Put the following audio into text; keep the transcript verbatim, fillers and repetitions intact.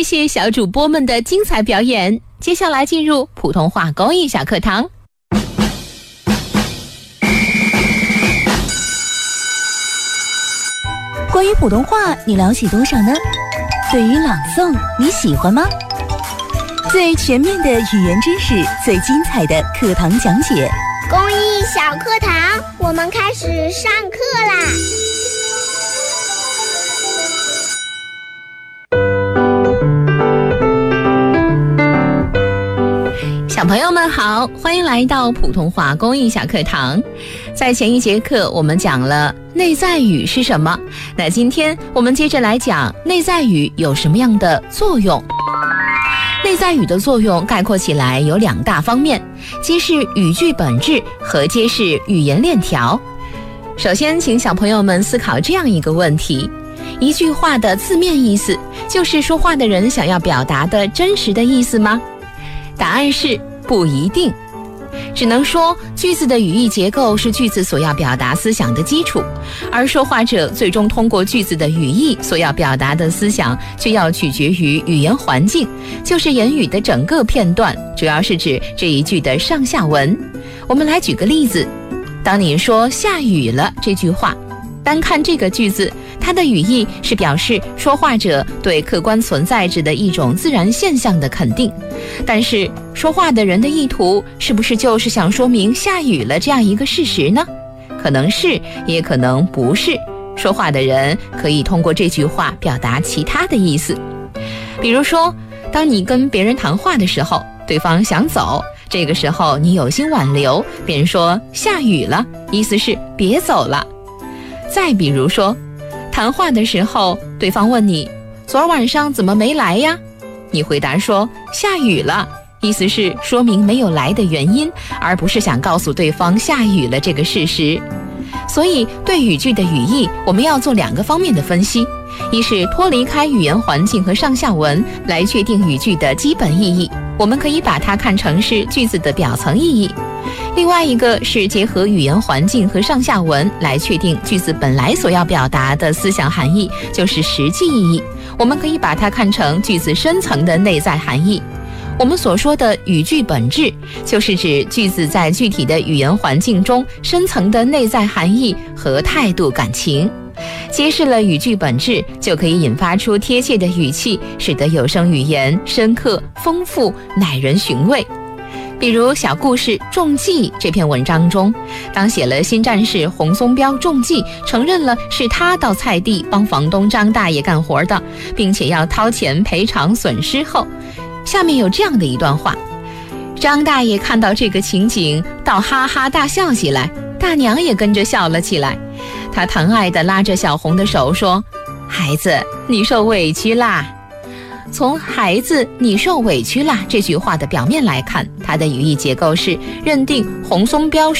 谢谢小主播们的精彩表演。接下来进入普通话公益小课堂。 关于普通话，你了解多少呢？对于朗诵，你喜欢吗？最全面的语言知识，最精彩的课堂讲解。 公益小课堂，我们开始上课啦！ 小朋友们好，欢迎来到普通话公益小课堂。在前一节课我们讲了内在语是什么，那今天我们接着来讲内在语有什么样的作用。内在语的作用概括起来有两大方面，揭示语句本质和揭示语言链条。首先请小朋友们思考这样一个问题，一句话的字面意思就是说话的人想要表达的真实的意思吗？答案是不一定，只能说句子的语义结构是句子所要表达思想的基础，而说话者最终通过句子的语义所要表达的思想却要取决于语言环境，就是言语的整个片段，主要是指这一句的上下文。我们来举个例子，当你说下雨了这句话，单看这个句子，它的语义是表示说话者对客观存在着的一种自然现象的肯定，但是说话的人的意图是不是就是想说明下雨了这样一个事实呢？可能是，也可能不是。说话的人可以通过这句话表达其他的意思。比如说，当你跟别人谈话的时候，对方想走，这个时候你有心挽留，便说下雨了，意思是别走了。再比如说，谈话的时候，对方问你昨晚上怎么没来呀？你回答说下雨了，意思是说明没有来的原因，而不是想告诉对方下雨了这个事实。所以对语句的语义，我们要做两个方面的分析，一是脱离开语言环境和上下文来确定语句的基本意义，我们可以把它看成是句子的表层意义；另外一个是结合语言环境和上下文来确定句子本来所要表达的思想含义，就是实际意义，我们可以把它看成句子深层的内在含义。我们所说的语句本质，就是指句子在具体的语言环境中深层的内在含义和态度感情。揭示了语句本质，就可以引发出贴切的语气，使得有声语言深刻丰富，耐人寻味。比如小故事中计这篇文章中，当写了新战士洪松彪中计，承认了是他到菜地帮房东张大爷干活的，并且要掏钱赔偿损失后，下面有这样的一段话：张大爷看到这个情景，倒哈哈大笑起来，大娘也跟着笑了起来。他疼爱地拉着小红的手说：孩子，你受委屈啦。从孩子你受委屈啦这句话的表面来看，它的语义结构是认定洪松彪